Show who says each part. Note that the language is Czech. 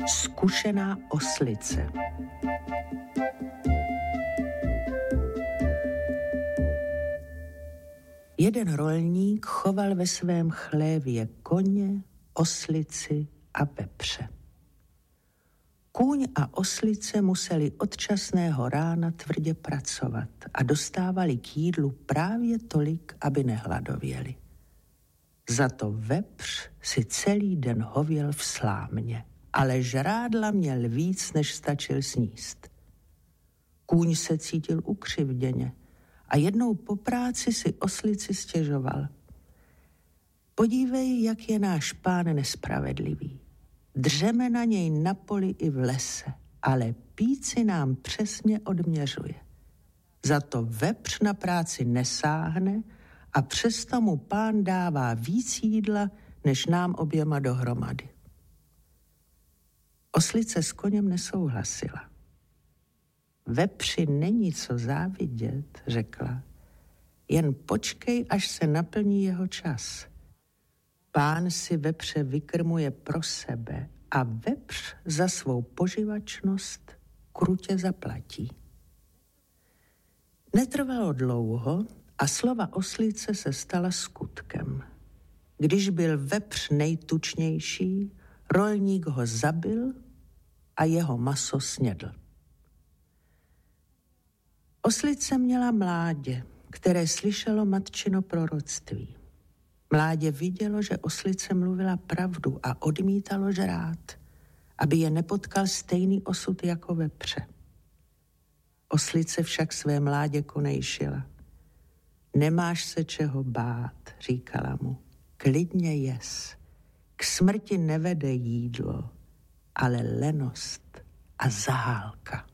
Speaker 1: Zkušená oslice. Jeden rolník choval ve svém chlévě koně, oslici a vepře. Kůň a oslice museli od časného rána tvrdě pracovat a dostávali k jídlu právě tolik, aby nehladověli. Za to vepř si celý den hověl v slámě, ale žrádla měl víc, než stačil sníst. Kůň se cítil ukřivděně a jednou po práci si oslici stěžoval. Podívej, jak je náš pán nespravedlivý. Dřeme na něj na poli i v lese, ale píci nám přesně odměřuje. Za to vepř na práci nesáhne a přesto mu pán dává víc jídla, než nám oběma dohromady. Oslice s koněm nesouhlasila. Vepři není co závidět, řekla. Jen počkej, až se naplní jeho čas. Pán si vepře vykrmuje pro sebe a vepř za svou poživačnost krutě zaplatí. Netrvalo dlouho a slova oslice se stala skutkem. Když byl vepř nejtučnější, rolník ho zabil a jeho maso snědl. Oslice měla mládě, které slyšelo matčino proroctví. Mládě vidělo, že oslice mluvila pravdu a odmítalo žrát, aby je nepotkal stejný osud jako vepře. Oslice však své mládě konejšila. Nemáš se čeho bát, říkala mu, klidně jes. K smrti nevede jídlo, ale lenost a zahálka.